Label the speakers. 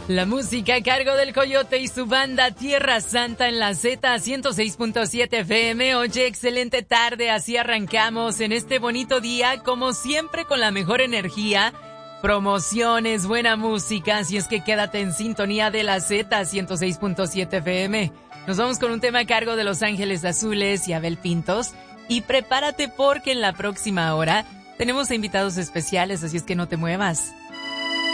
Speaker 1: La música a cargo del Coyote y su banda Tierra Santa en la Z 106.7 FM. Oye, excelente tarde, así arrancamos en este bonito día, como siempre con la mejor energía, promociones, buena música, así es que quédate en sintonía de la Z 106.7 FM. Nos vamos con un tema a cargo de Los Ángeles Azules y Abel Pintos, y prepárate porque en la próxima hora tenemos invitados especiales, así es que no te muevas.